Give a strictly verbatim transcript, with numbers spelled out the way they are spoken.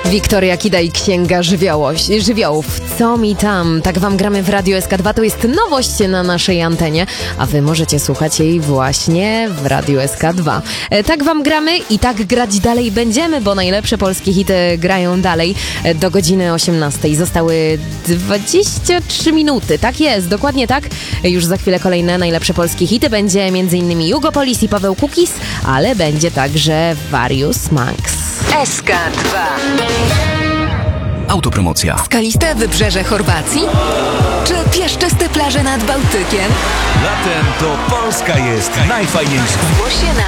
Wiktoria Kida i Księga Żywiołoś, Żywiołów. Co mi tam? Tak wam gramy w Radio S K dwa. To jest nowość na naszej antenie, a wy możecie słuchać jej właśnie w Radio S K dwa. E, tak wam gramy i tak grać dalej będziemy, bo najlepsze polskie hity grają dalej e, do godziny osiemnastej. Zostały dwadzieścia trzy minuty. Tak jest, dokładnie tak. E, już za chwilę kolejne najlepsze polskie hity. Będzie m.in. Jugopolis i Paweł Kukis, ale będzie także Various Max. S K dwa. Autopromocja. Skaliste wybrzeże Chorwacji? Czy piaszczyste plaże nad Bałtykiem? Latem to Polska jest najfajniejsza. Zgłoś się na